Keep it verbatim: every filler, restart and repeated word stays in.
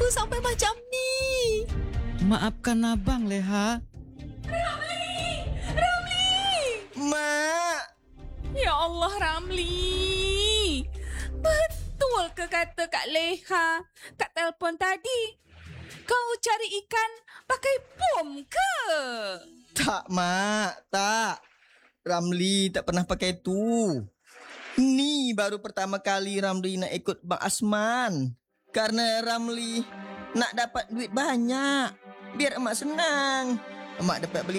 sampai macam ni? Maafkan abang, Leha. Mak! Ya Allah, Ramli. Betul ke kata Kak Leha kat telefon tadi? Kau cari ikan pakai bom ke? Tak, Mak. Tak. Ramli tak pernah pakai tu. Ni baru pertama kali Ramli nak ikut Bang Asman. Karena Ramli nak dapat duit banyak. Biar emak senang. Emak dapat beli